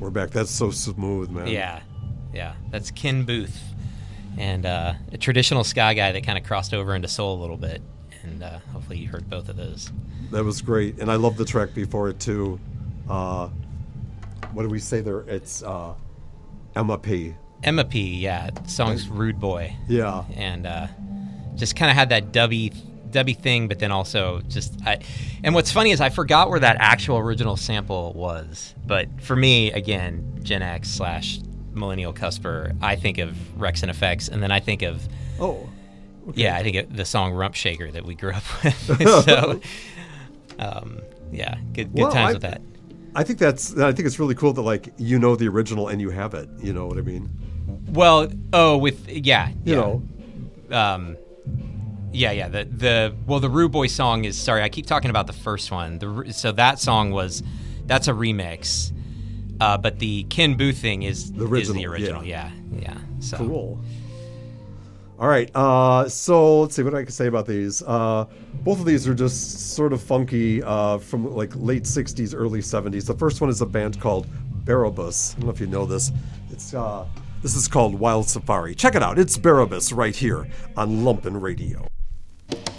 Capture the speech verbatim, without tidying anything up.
We're back. That's so smooth, man. Yeah, yeah. That's Ken Booth, and uh, a traditional ska guy that kind of crossed over into soul a little bit. And uh, hopefully you heard both of those. That was great, and I love the track before it too. Uh, what do we say there? It's uh, Emma P. Emma P. Yeah, the song's "Rude Boy." Yeah, and uh, just kind of had that dubby, dubby thing, but then also just. I, and what's funny is I forgot where that actual original sample was, but for me, again, Gen X slash millennial cusper, I think of Rex and Effects, and then I think of. Oh. Okay. Yeah, I think it, the song "Rump Shaker" that we grew up with. so, um, yeah, good good well, times I, with that. I think that's. I think it's really cool that like you know the original and you have it. You know what I mean? Well, oh, with yeah, you yeah. know, um, yeah, yeah. The the well, the Rude Boy song is. Sorry, I keep talking about the first one. The so that song was that's a remix, uh, but the Ken Booth thing is the original. Is the original. Yeah, yeah. yeah so. Cool. All right, uh, so let's see what I can say about these. Uh, both of these are just sort of funky uh, from like late sixties, early seventies. The first one is a band called Barabas. I don't know if you know this. It's uh, this is called Wild Safari. Check it out. It's Barabas right here on Lumpin' Radio.